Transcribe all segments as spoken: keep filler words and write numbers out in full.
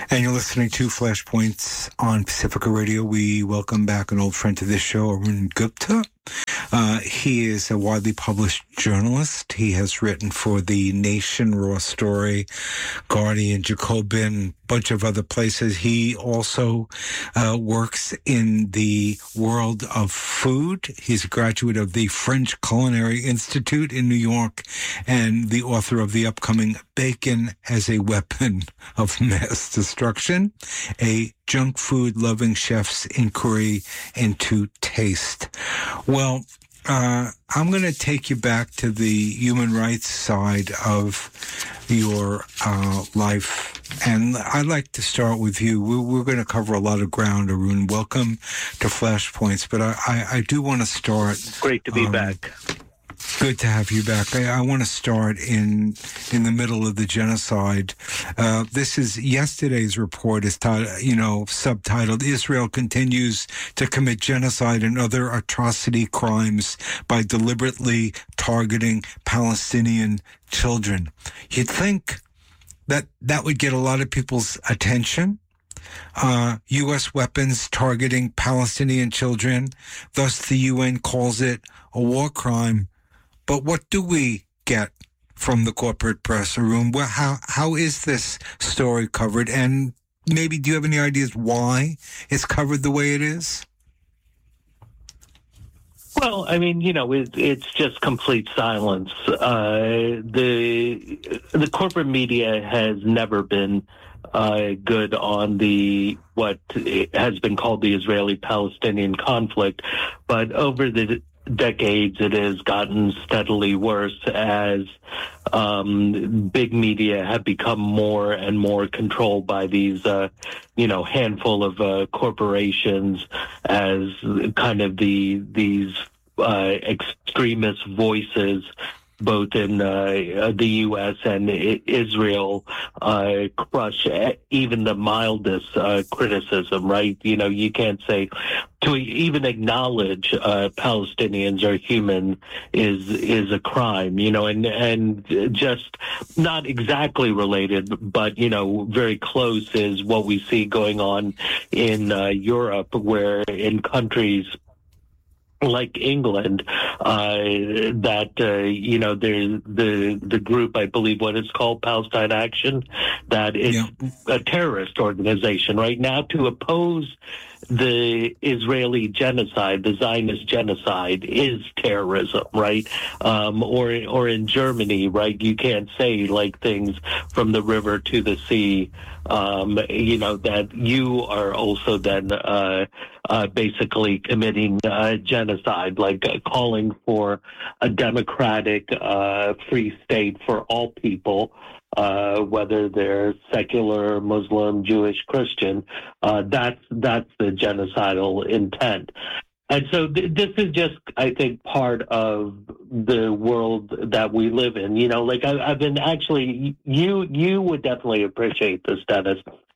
And you're listening to Flashpoints on Pacifica Radio. We welcome back an old friend to this show, Arun Gupta. Uh, he is a widely published journalist. He has written for The Nation, Raw Story, Guardian, Jacobin, a bunch of other places. He also uh, works in the world of food. He's a graduate of the French Culinary Institute in New York and the author of the upcoming Bacon as a Weapon of Mass Destruction, a junk food loving chef's inquiry into taste. Well, uh, I'm going to take you back to the human rights side of your uh, life. And I'd like to start with you. We're, we're going to cover a lot of ground, Arun. Welcome to Flashpoints. But I, I, I do want to start. Great to be um, back. Good to have you back. I, I want to start in in the middle of the genocide. Uh, this is yesterday's report is titled, you know, subtitled "Israel Continues to Commit Genocide and Other Atrocity Crimes by Deliberately Targeting Palestinian Children." You'd think that that would get a lot of people's attention. Uh, U S weapons targeting Palestinian children. Thus, the U N calls it a war crime. But what do we get from the corporate press, Arun? Well, how how is this story covered? And maybe do you have any ideas why it's covered the way it is? Well, I mean, you know, it, it's just complete silence. Uh, the the corporate media has never been uh, good on the what has been called the Israeli-Palestinian conflict, but over the decades, it has gotten steadily worse as um, big media have become more and more controlled by these, uh, you know, handful of uh, corporations as kind of the these uh, extremist voices, both in uh, the U S and Israel, uh, crush even the mildest uh, criticism, right? You know, you can't say, to even acknowledge uh, Palestinians are human is is a crime, you know, and, and just not exactly related, but, you know, very close is what we see going on in uh, Europe, where in countries like England, uh, that, uh, you know, there's the, the group, I believe what it's called, Palestine Action, that is yeah. a terrorist organization right now to oppose the Israeli genocide, the Zionist genocide is terrorism, right? Um, or, or in Germany, right? You can't say like things from the river to the sea, um, you know, that you are also then, uh, uh, basically committing, uh, genocide, like uh, calling for a democratic, uh, free state for all people. Uh, whether they're secular, Muslim, Jewish, Christian, uh, that's that's the genocidal intent. And so th- this is just, I think, part of the world that we live in. You know, like I, I've been actually, you you would definitely appreciate this, Dennis.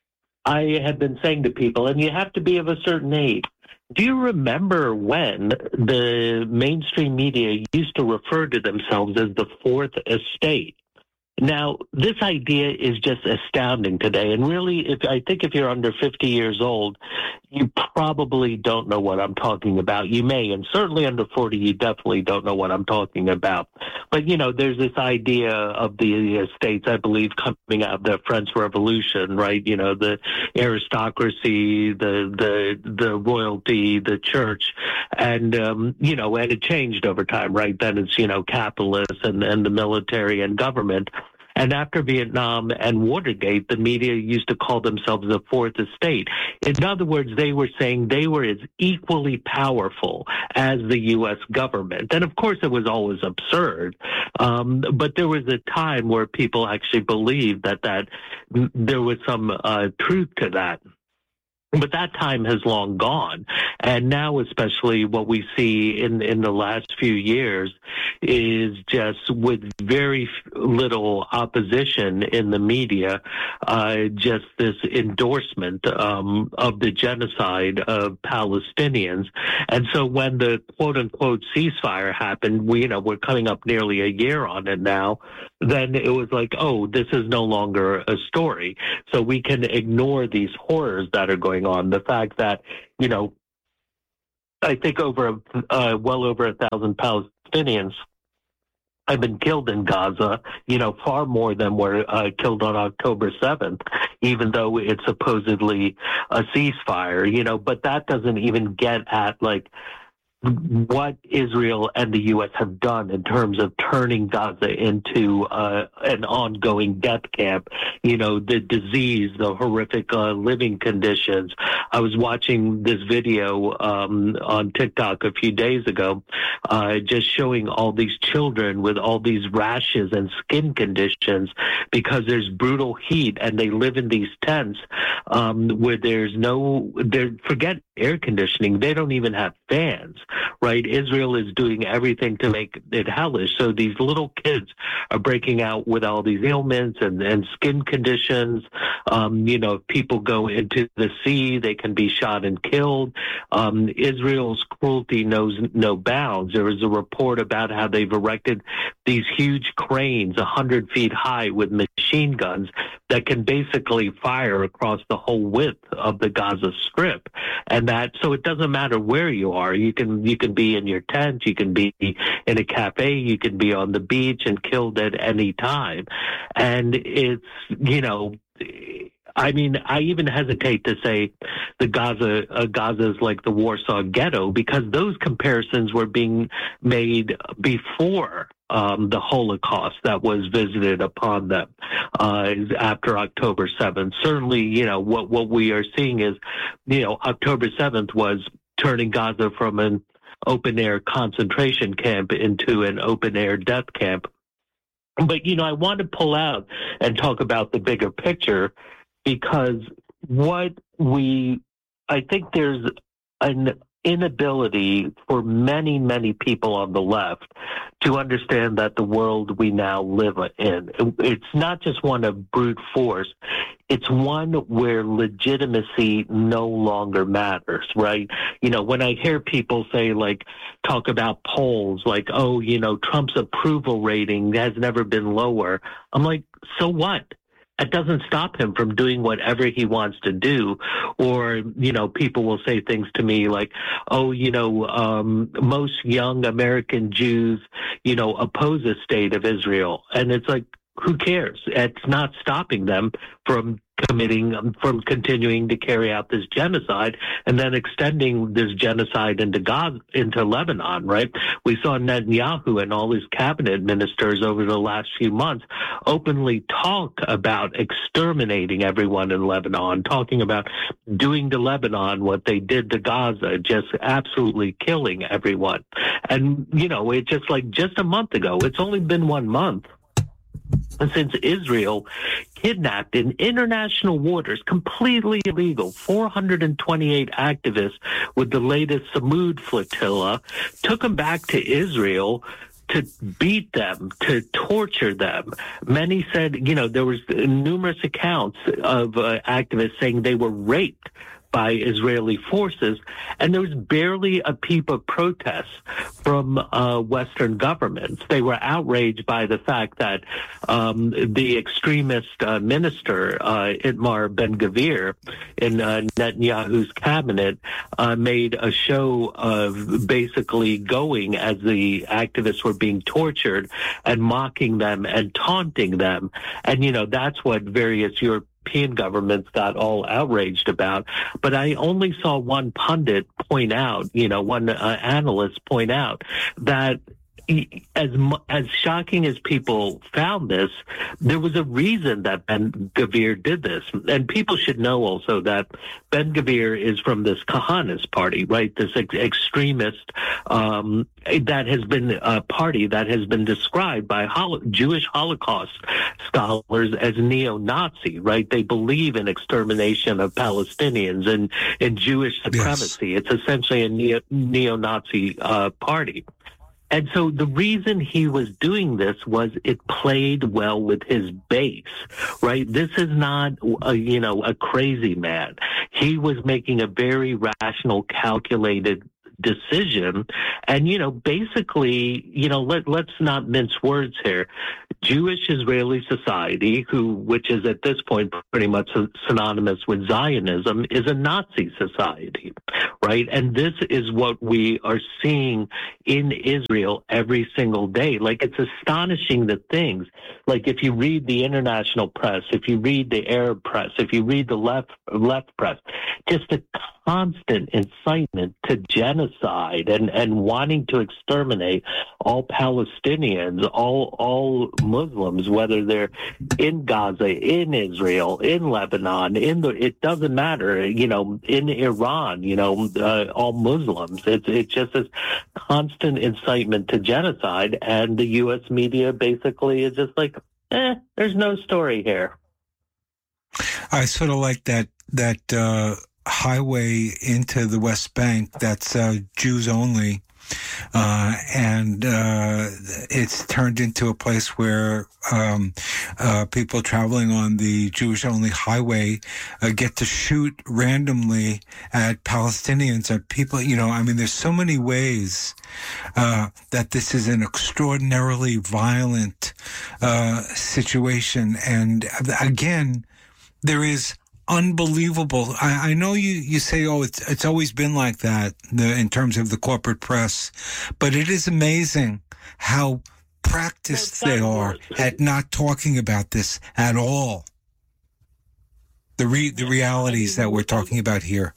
I have been saying to people, and you have to be of a certain age, do you remember when the mainstream media used to refer to themselves as the Fourth Estate? Now, this idea is just astounding today. And really, if I think if you're under fifty years old, you probably don't know what I'm talking about. You may, and certainly under forty, you definitely don't know what I'm talking about. But, you know, there's this idea of the estates, I believe, coming out of the French Revolution, right? You know, the aristocracy, the the the royalty, the church, and, um, you know, and it changed over time, right? Then it's, you know, capitalists and, and the military and government. And after Vietnam and Watergate, the media used to call themselves the Fourth Estate. In other words, they were saying they were as equally powerful as the U S government. And of course, it was always absurd. Um, but there was a time where people actually believed that, that there was some uh, truth to that. But that time has long gone. And now, especially what we see in, in the last few years is just with very little opposition in the media, uh, just this endorsement um, of the genocide of Palestinians. And so when the quote unquote ceasefire happened, we, you know, we're coming up nearly a year on it now, then it was like, oh, this is no longer a story. So we can ignore these horrors that are going on. The fact that, you know, I think over uh, well over a thousand Palestinians have been killed in Gaza, you know, far more than were uh, killed on October seventh, even though it's supposedly a ceasefire, you know, but that doesn't even get at, like, what Israel and the U S have done in terms of turning Gaza into uh, an ongoing death camp. You know, the disease, the horrific uh, living conditions. I was watching this video um, on TikTok a few days ago, uh, just showing all these children with all these rashes and skin conditions because there's brutal heat and they live in these tents um, where there's no, forget air conditioning. They don't even have fans. Right? Israel is doing everything to make it hellish. So these little kids are breaking out with all these ailments and, and skin conditions. Um, you know, if people go into the sea, they can be shot and killed. Um, Israel's cruelty knows no bounds. There was a report about how they've erected these huge cranes, one hundred feet high, with machine guns that can basically fire across the whole width of the Gaza Strip. And that, so it doesn't matter where you are. You can, you can be in your tent, you can be in a cafe, you can be on the beach and killed at any time. And it's, you know, I mean, I even hesitate to say the Gaza, uh, Gaza is like the Warsaw Ghetto, because those comparisons were being made before Um, the Holocaust that was visited upon them uh, after October seventh. Certainly, you know, what, what we are seeing is, you know, October seventh was turning Gaza from an open-air concentration camp into an open-air death camp. But, you know, I want to pull out and talk about the bigger picture, because what we, I think there's an inability for many, many people on the left to understand that the world we now live in, it's not just one of brute force, it's one where legitimacy no longer matters, right? You know, when I hear people say, like, talk about polls, like, oh, you know, Trump's approval rating has never been lower, I'm like, so what? It doesn't stop him from doing whatever he wants to do. Or, you know, people will say things to me like, oh, you know, um, most young American Jews, you know, oppose a state of Israel. And it's like, who cares? It's not stopping them from committing, um, from continuing to carry out this genocide and then extending this genocide into Gaza, into Lebanon, right? We saw Netanyahu and all his cabinet ministers over the last few months openly talk about exterminating everyone in Lebanon, talking about doing to Lebanon what they did to Gaza, just absolutely killing everyone. And, you know, it's just like just a month ago, it's only been one month since Israel kidnapped in international waters, completely illegal, four hundred twenty-eight activists with the latest Samud flotilla, took them back to Israel to beat them, to torture them. Many said, you know, there was numerous accounts of uh, activists saying they were raped by Israeli forces, and there was barely a peep of protest from uh, Western governments. They were outraged by the fact that um, the extremist uh, minister, uh, Itamar Ben-Gvir, in uh, Netanyahu's cabinet, uh, made a show of basically going as the activists were being tortured and mocking them and taunting them. And, you know, that's what various European European governments got all outraged about. But I only saw one pundit point out, you know, one uh, analyst point out that as as shocking as people found this, there was a reason that Ben-Gvir did this. And people should know also that Ben-Gvir is from this Kahanis party, right? This ex- extremist um, that has been a party that has been described by Holo- Jewish Holocaust scholars as neo-Nazi, right? They believe in extermination of Palestinians and, and Jewish supremacy. Yes. It's essentially a neo- neo-Nazi uh, party. And so the reason he was doing this was it played well with his base, right? This is not, a, you know, a crazy man. He was making a very rational, calculated decision. And, you know, basically, you know, let, let's not mince words here. Jewish Israeli society, who, which is at this point pretty much synonymous with Zionism, is a Nazi society, right? And this is what we are seeing in Israel every single day. Like, it's astonishing the things, like if you read the international press, if you read the Arab press, if you read the left left press, just a constant incitement to genocide and, and wanting to exterminate all Palestinians, all all Muslims, whether they're in Gaza, in Israel, in Lebanon, in the, it doesn't matter, you know, in Iran, you know, uh, all Muslims. It's, it's just this constant incitement to genocide. And the U S media basically is just like, eh, there's no story here. I sort of like that, that, uh, highway into the West Bank that's, uh, Jews only. Uh, and, uh, it's turned into a place where, um, uh, people traveling on the Jewish only highway, uh, get to shoot randomly at Palestinians and people, you know, I mean, there's so many ways, uh, that this is an extraordinarily violent, uh, situation. And again, there is unbelievable. I, I know you, you say, oh, it's, it's always been like that the, in terms of the corporate press, but it is amazing how practiced they are at not talking about this at all. The re, the realities that we're talking about here.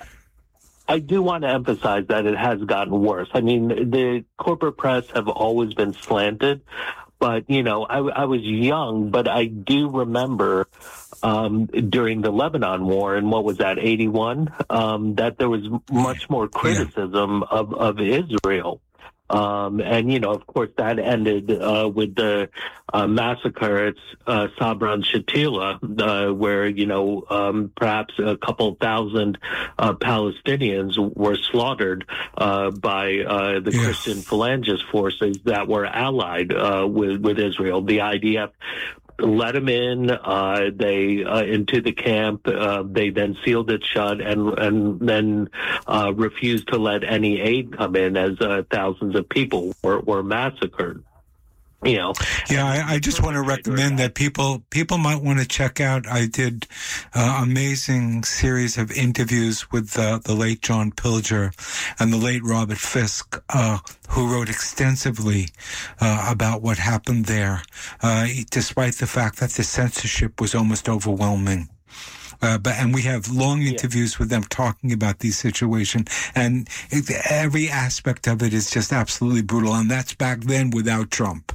I do want to emphasize that it has gotten worse. I mean, the corporate press have always been slanted, but, you know, I, I was young, but I do remember Um, during the Lebanon War, and what was that, eighty-one, um, that there was much more criticism yeah. of, of Israel. Um, and, you know, of course, that ended uh, with the uh, massacre at uh, Sabra and Shatila, uh, where, you know, um, perhaps a couple thousand uh, Palestinians were slaughtered uh, by uh, the yes. Christian Phalangist forces that were allied uh, with, with Israel, the I D F. Let them in. Uh, they uh, into the camp. Uh, they then sealed it shut, and and then uh, refused to let any aid come in, as uh, thousands of people were, were massacred. You know. Yeah, I, I just want to recommend that people people might want to check out. I did uh, amazing series of interviews with uh, the late John Pilger and the late Robert Fisk, uh, who wrote extensively uh, about what happened there, uh, despite the fact that the censorship was almost overwhelming. Uh, but and we have long interviews yeah. with them talking about these situations, and it, every aspect of it is just absolutely brutal. And that's back then without Trump.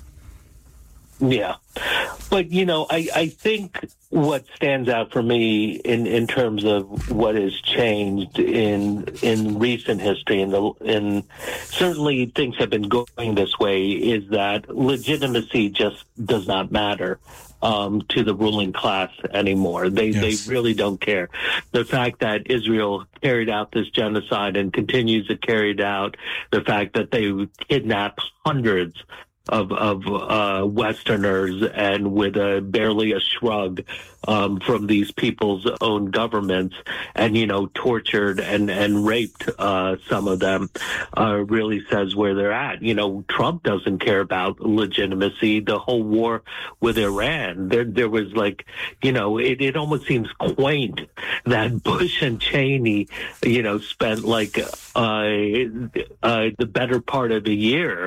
Yeah. But, you know, I, I think what stands out for me in, in terms of what has changed in in recent history, and in, in certainly things have been going this way, is that legitimacy just does not matter um, to the ruling class anymore. They yes. they really don't care. The fact that Israel carried out this genocide and continues to carry it out, the fact that they kidnapped hundreds of of uh, Westerners, and with a barely a shrug um, from these people's own governments, and, you know, tortured and and raped uh, some of them, uh, really says where they're at. You know, Trump doesn't care about legitimacy. The whole war with Iran, there there was like, you know, it, it almost seems quaint that Bush and Cheney, you know, spent like uh, uh, the better part of a year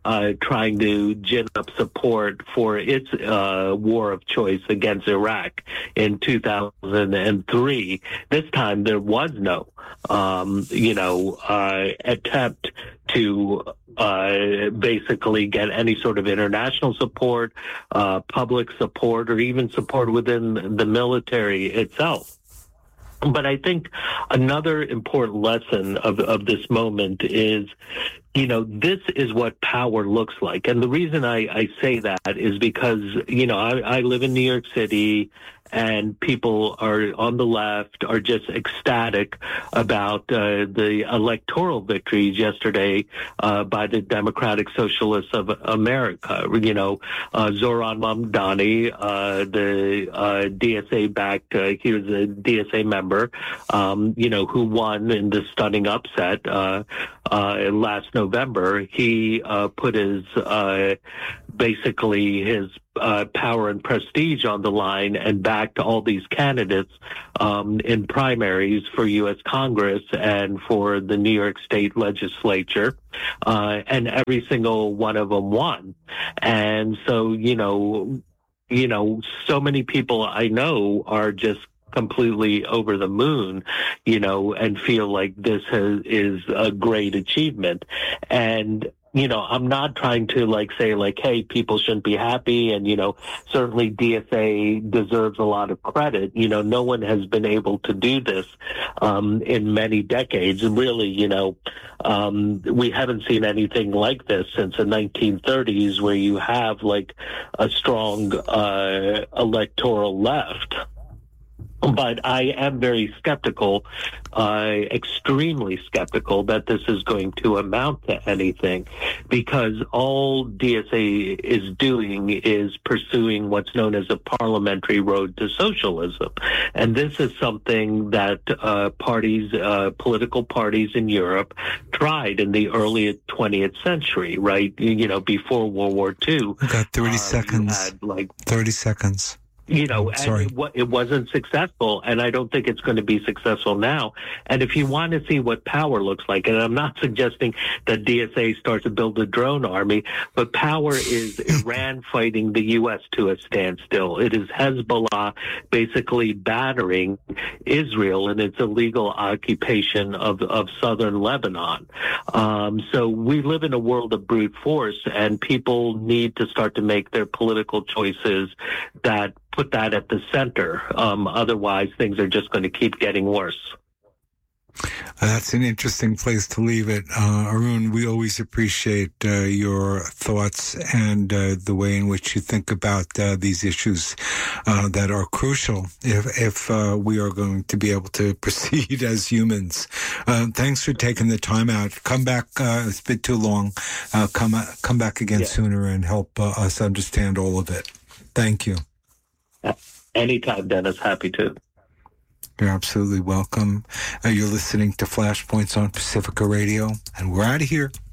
uh, trying to gin up support for its uh, war of choice against Iraq in two thousand three. This time there was no, um, you know, uh, attempt to uh, basically get any sort of international support, uh, public support, or even support within the military itself. But I think another important lesson of, of this moment is, you know, this is what power looks like. And the reason I, I say that is because, you know, I, I live in New York City, and people are on the left are just ecstatic about uh, the electoral victories yesterday uh, by the Democratic Socialists of America. You know, uh, Zoran Mamdani, uh, the uh, D S A-backed, uh, he was a D S A member, um, you know, who won in the stunning upset uh, uh, last November. He uh, put his, uh, basically his Uh, power and prestige on the line and backed all these candidates um, in primaries for U S Congress and for the New York State legislature, uh, and every single one of them won. And so, you know, you know, so many people I know are just completely over the moon, you know, and feel like this has, is a great achievement. And you know, I'm not trying to like say like, hey, people shouldn't be happy. And, you know, certainly D S A deserves a lot of credit. You know, no one has been able to do this um, in many decades. And really, you know, um, we haven't seen anything like this since the nineteen thirties, where you have like a strong uh, electoral left. But I am very skeptical, uh, extremely skeptical that this is going to amount to anything, because all D S A is doing is pursuing what's known as a parliamentary road to socialism. And this is something that uh, parties, uh, political parties in Europe tried in the early twentieth century, right? You know, before World War Two. We got thirty uh, seconds. You had, like, thirty seconds. You know, and Sorry. it, it wasn't successful, and I don't think it's going to be successful now. And if you want to see what power looks like, and I'm not suggesting that D S A starts to build a drone army, but power is Iran fighting the U S to a standstill. It is Hezbollah basically battering Israel in its illegal occupation of, of southern Lebanon. Um, so we live in a world of brute force, and people need to start to make their political choices that put that at the center. Um, otherwise, things are just going to keep getting worse. That's an interesting place to leave it. Uh, Arun, we always appreciate uh, your thoughts and uh, the way in which you think about uh, these issues uh, that are crucial if, if uh, we are going to be able to proceed as humans. Uh, thanks for taking the time out. Come back. Uh, it's been too long. Uh, come, come back again yeah. sooner and help uh, us understand all of it. Thank you. Anytime, Dennis. Happy to. You're absolutely welcome. Uh, you're listening to Flashpoints on Pacifica Radio, and we're out of here.